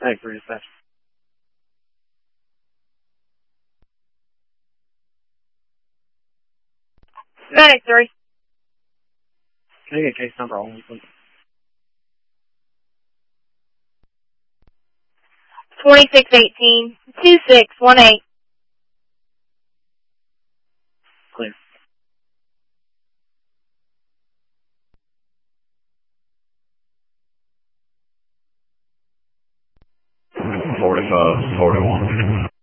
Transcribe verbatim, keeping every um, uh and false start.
Thanks for dispatch. Medic three. Can I get case number only, please? twenty-six eighteen, two six one eight. Clear. forty-five, forty-one.